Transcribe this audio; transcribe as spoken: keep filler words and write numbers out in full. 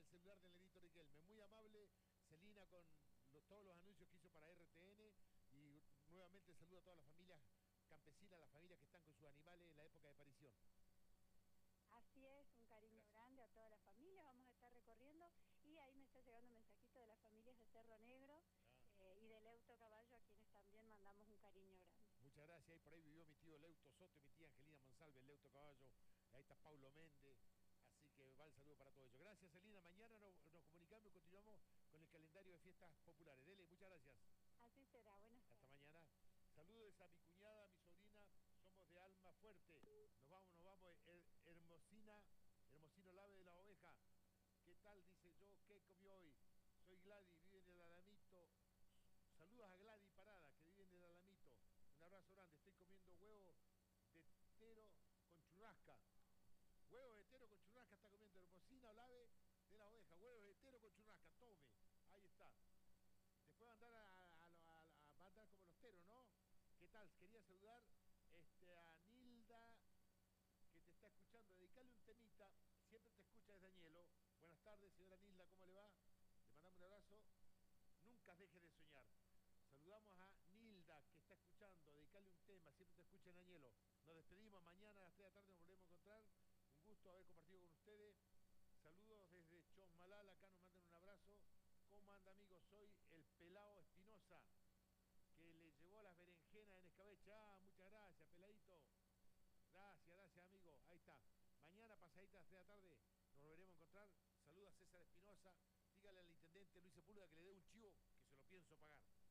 el celular del negrito Riquelme. Muy amable, Celina, con los, todos los anuncios que hizo para R T N. Y nuevamente saludo a todas las familias campesinas, las familias que están con sus animales en la época de parición. Así es, un cariño Gracias. grande a toda la familia. Vamos a estar recorriendo y ahí me está llegando un mensajito de las familias de Cerro Negro ah. eh, y de Leuto Caballo, a quienes también mandamos un cariño grande. Muchas gracias. Ahí por ahí vivió mi tío Leuto Soto y mi tía Angelina Monsalve, el Leuto Caballo. Ahí está Paulo Méndez. Así que va el saludo para todos ellos. Gracias, Celina. Mañana nos, nos comunicamos y continuamos con el calendario de fiestas populares. Dele, muchas gracias. Así será. Buenas tardes. Hasta mañana. Saludos a mi cuñada, a mi sobrina. Somos de alma fuerte. Nos vamos, nos vamos. Her Hermosina, Hermosino Lave de la Oveja. ¿Qué tal? Dice yo, ¿qué comió hoy? Soy Gladys, vive en el Alamito. Saludos a Gladys Parada, que vive en el Alamito. Un abrazo grande. Estoy comiendo huevo de tero con churrasca. Huevos de tero con churrasca está comiendo Hermosina Olave de la Oveja. Huevos de tero con churrasca, tome. Ahí está. Después va a andar, a, a, a, a, va a andar como los teros, ¿no? ¿Qué tal? Quería saludar este, a Nilda, que te está escuchando. Dedicarle un temita. Siempre te escucha desde Añelo. Buenas tardes, señora Nilda, ¿cómo le va? Le mandamos un abrazo. Nunca deje de soñar. Saludamos a Nilda, que está escuchando. Dedicarle un tema. Siempre te escucha en Añelo. Nos despedimos. Mañana a las tres de la tarde nos volvemos a encontrar. Un gusto haber compartido con ustedes. Saludos desde Chosmalal. Acá nos mandan un abrazo. ¿Cómo anda, amigos? Soy el Pelao Espinosa, que le llevó las berenjenas en escabeche. Ah, muchas gracias, peladito. Gracias, gracias, amigo. Ahí está. Mañana, pasadita a las tres de la tarde, nos volveremos a encontrar. Saludos a César Espinosa. Dígale al intendente Luis Sepúlveda que le dé un chivo, que se lo pienso pagar.